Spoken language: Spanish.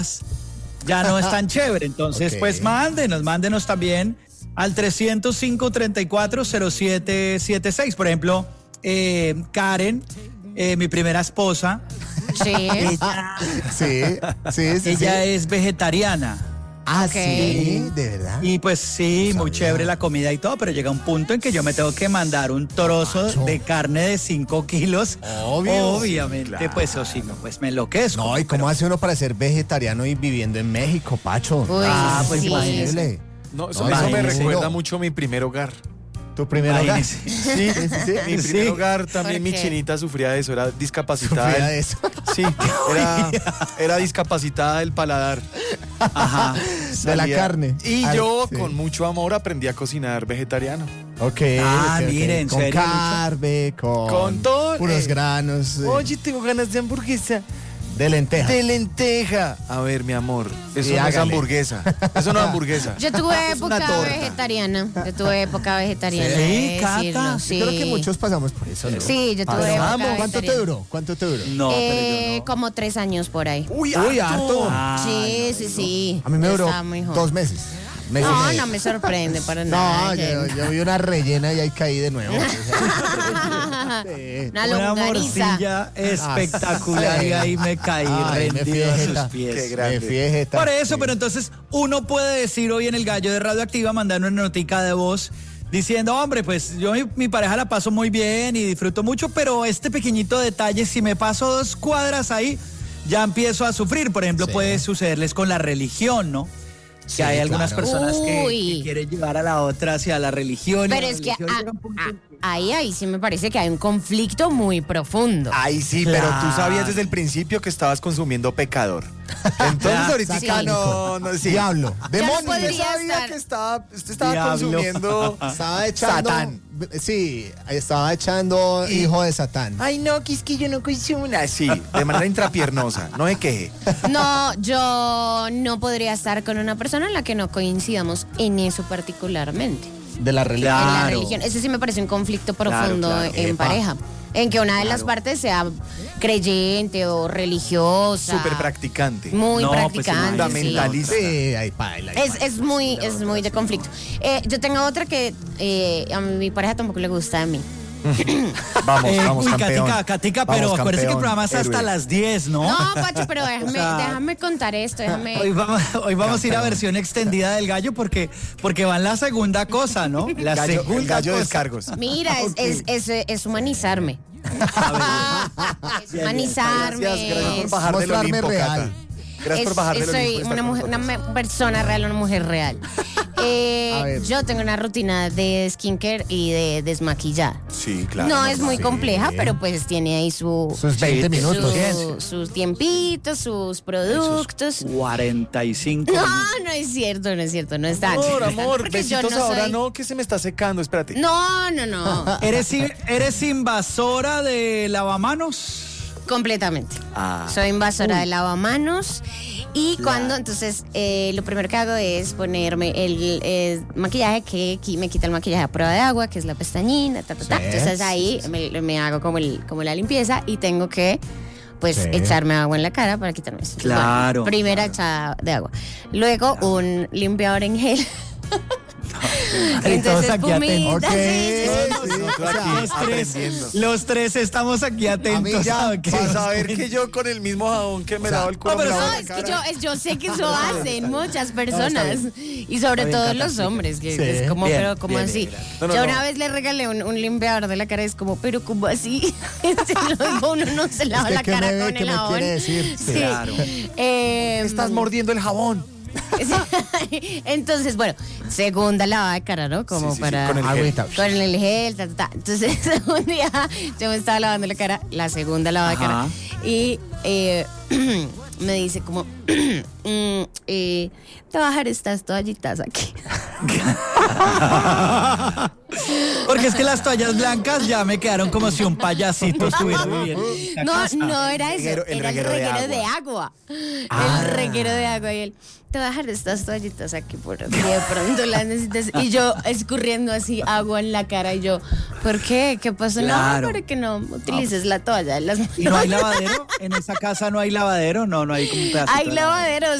ya no es tan chévere. Entonces, pues mándenos también al 305-340776. Por ejemplo, Karen, mi primera esposa. Sí. Ella es vegetariana. Sí, de verdad. Y pues sí, muy chévere la comida y todo, pero llega un punto en que yo me tengo que mandar un trozo de carne de 5 kilos. Obviamente, claro. Pues eso sí, pues me enloquezco. No, ¿y cómo hace uno para ser vegetariano y viviendo en México, Pacho? Uy, pues imagínese. No, eso me recuerda mucho a mi primer hogar. ¿Tu primer hogar? Sí. Mi primer hogar también, mi chinita sufría de eso, era discapacitada. ¿Sufría de eso? Sí, era discapacitada del paladar. Ajá. De la carne. Y yo, con mucho amor, aprendí a cocinar vegetariano. Miren, con serio, carne, con todo. Puros granos. Oye, tengo ganas de hamburguesa. De lenteja. De lenteja. A ver, mi amor, eso no es hamburguesa. Eso no es hamburguesa. Yo tuve época vegetariana. Sí, Cata. Sí. Yo creo que muchos pasamos por eso, ¿no? Sí, yo tuve época vegetariana. ¿Cuánto te duró? No, pero yo no. Como 3 años por ahí. Uy, harto. Sí. A mí me duró Estaba muy joven. 2 meses. No me sorprende para nada. No, yo vi una rellena y ahí caí de nuevo. Una morcilla espectacular y ahí me caí rendido a sus pies. Qué grande. Por eso, pero entonces uno puede decir hoy en el Gallo de Radioactiva, mandando una notica de voz diciendo, hombre, pues yo mi pareja la paso muy bien y disfruto mucho, pero este pequeñito detalle, si me paso 2 cuadras ahí, ya empiezo a sufrir. Por ejemplo, puede sucederles con la religión, ¿no? Que hay algunas personas que quieren llevar a la otra hacia la religión. Pero es que ahí sí me parece que hay un conflicto muy profundo. Ay, sí, pero tú sabías desde el principio que estabas consumiendo pecador. Entonces ahorita Diablo. Demonio. Yo sabía que estaba consumiendo estaba echando Satán. Sí, estaba echando hijo de Satán. Ay, no, que es que yo no consumo nada. Sí, de manera intrapiernosa, no me queje. No, yo no podría estar con una persona en la que no coincidamos en eso particularmente. De la religión. En la religión. Ese sí me parece un conflicto profundo en pareja. En que una de las partes sea creyente o religiosa. Súper practicante. Muy practicante. Pues, fundamentalista. Sí, ahí paila. Es muy de conflicto. Yo tengo otra que a mi pareja tampoco le gusta a mí. Vamos, campeón. Katica, pero Vamos, acuérdese que el campeón, programa es hasta las 10, ¿no? No, Pacho, pero déjame contar esto, Hoy vamos a ir a versión extendida del gallo porque va en la segunda cosa, ¿no? La segunda gallo cosa. Descargos. Mira, es humanizarme. Es humanizarme. Gracias por bajar del Olimpo, Cata. Gracias por bajar del Olimpo. Soy una persona real, una mujer real. Yo tengo una rutina de skincare y de desmaquillar. Sí, claro. No es muy compleja, pero pues tiene ahí sus 20 minutos. sus tiempitos, sus productos. 45 No es cierto, no es tan. Amor, besitos ahora no, que se me está secando, espérate. No. ¿Eres invasora de lavamanos? Completamente. Soy invasora de lavamanos. Y entonces, lo primero que hago es ponerme el maquillaje que me quita el maquillaje a prueba de agua, que es la pestañina, Entonces ahí me hago como la limpieza y tengo que echarme agua en la cara para quitarme eso. Claro. Primera echada de agua. Luego un limpiador en gel. Entonces, aquí atentos. Los tres estamos aquí atentos. Para saber que yo con el mismo jabón que me lavo el culo. Yo sé que eso hacen muchas personas y sobre todo los hombres, que es como, pero como así. Yo una vez le regalé un limpiador de la cara, es como, pero como así. Uno no se lava la cara con el jabón. ¿Qué me quiere decir? Sí. Claro. Estás mordiendo el jabón. Entonces, segunda lavada de cara, ¿no? Como para con el agüita. Con el gel, Entonces, un día yo me estaba lavando la cara, la segunda lavada de cara, y me dice como, te voy a dejar estas toallitas aquí. Porque es que las toallas blancas ya me quedaron como si un payasito estuviera viviendo. No era eso, era el reguero de agua. El reguero de agua. Y él, te voy a dejar estas toallitas aquí por si de pronto las necesitas. Y yo escurriendo así agua en la cara. Y yo, ¿por qué? ¿Qué pasó? Claro. No, para que no utilices la toalla de las manos. ¿Y no hay lavadero? ¿En esa casa no hay lavadero? No hay como un pedacito Hay de lavadero. lavaderos.